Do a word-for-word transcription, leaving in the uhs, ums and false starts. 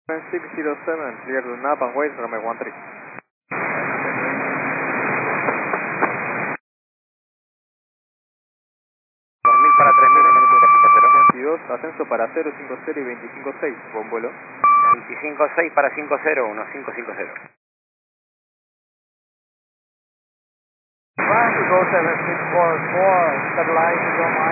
six zero seven, clear to Napa and wait, runway one three. dos mil para tres mil, veinticinco cero. veintidós, ascenso para cero cinco cero y veinticinco seis, buen vuelo. veinticinco seis para cinco cero, uno cinco cinco cero. Go seven six four four, stabilize your mind.